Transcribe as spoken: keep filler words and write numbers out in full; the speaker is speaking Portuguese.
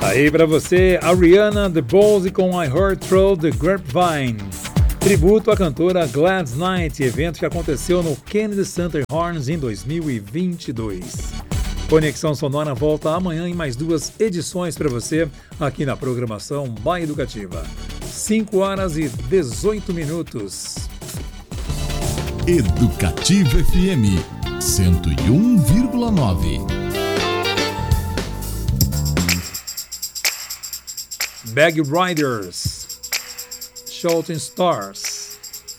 Aí pra você, Ariana DeBose com I Heard Through the Grapevine. Tributo à cantora Gladys Knight, evento que aconteceu no Kennedy Center Horns em dois mil e vinte e dois. Conexão Sonora volta amanhã em mais duas edições para você aqui na programação Bahia Educativa. cinco horas e dezoito minutos. Educativa F M cento e um vírgula nove. Bag Riders, Shooting Stars.